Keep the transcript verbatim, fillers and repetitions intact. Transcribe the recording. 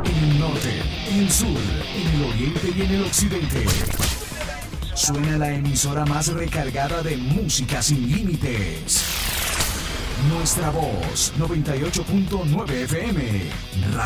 En el norte, en el sur, en el oriente y en el occidente. Suena la emisora más recargada de música sin límites. Nuestra voz, noventa y ocho punto nueve F M.